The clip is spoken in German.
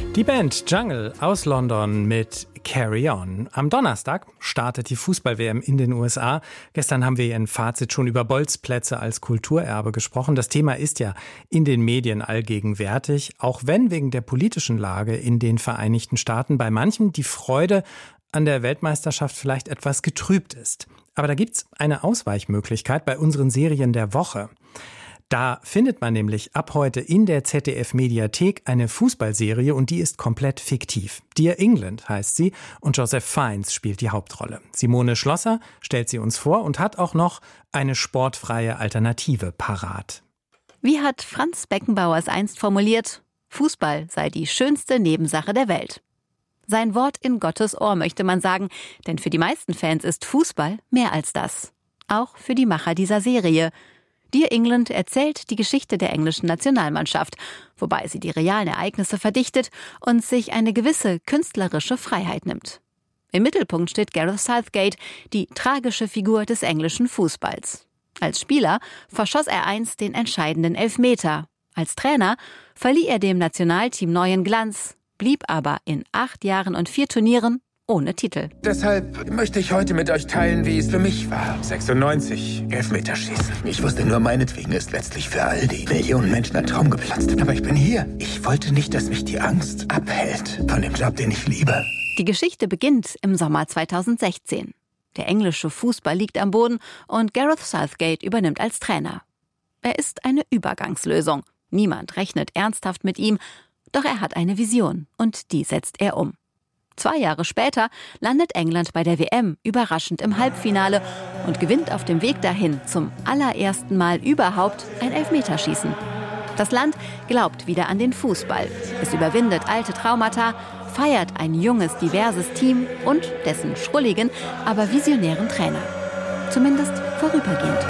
Die Band Jungle aus London mit Carry On. Am Donnerstag startet die Fußball-WM in den USA. Gestern haben wir in Fazit schon über Bolzplätze als Kulturerbe gesprochen. Das Thema ist ja in den Medien allgegenwärtig, auch wenn wegen der politischen Lage in den Vereinigten Staaten bei manchen die Freude an der Weltmeisterschaft vielleicht etwas getrübt ist. Aber da gibt's eine Ausweichmöglichkeit bei unseren Serien der Woche. Da findet man nämlich ab heute in der ZDF-Mediathek eine Fußballserie und die ist komplett fiktiv. Dear England heißt sie und Joseph Fiennes spielt die Hauptrolle. Simone Schlosser stellt sie uns vor und hat auch noch eine sportfreie Alternative parat. Wie hat Franz Beckenbauer es einst formuliert? Fußball sei die schönste Nebensache der Welt. Sein Wort in Gottes Ohr, möchte man sagen, denn für die meisten Fans ist Fußball mehr als das. Auch für die Macher dieser Serie. Dear England erzählt die Geschichte der englischen Nationalmannschaft, wobei sie die realen Ereignisse verdichtet und sich eine gewisse künstlerische Freiheit nimmt. Im Mittelpunkt steht Gareth Southgate, die tragische Figur des englischen Fußballs. Als Spieler verschoss er einst den entscheidenden Elfmeter. Als Trainer verlieh er dem Nationalteam neuen Glanz, blieb aber in 8 Jahren und 4 Turnieren ohne Titel. Deshalb möchte ich heute mit euch teilen, wie es für mich war. 96, Elfmeterschießen. Ich wusste nur, meinetwegen ist letztlich für all die Millionen Menschen ein Traum geplatzt. Aber ich bin hier. Ich wollte nicht, dass mich die Angst abhält von dem Job, den ich liebe. Die Geschichte beginnt im Sommer 2016. Der englische Fußball liegt am Boden und Gareth Southgate übernimmt als Trainer. Er ist eine Übergangslösung. Niemand rechnet ernsthaft mit ihm, doch er hat eine Vision und die setzt er um. 2 Jahre später landet England bei der WM überraschend im Halbfinale und gewinnt auf dem Weg dahin zum allerersten Mal überhaupt ein Elfmeterschießen. Das Land glaubt wieder an den Fußball. Es überwindet alte Traumata, feiert ein junges, diverses Team und dessen schrulligen, aber visionären Trainer. Zumindest vorübergehend.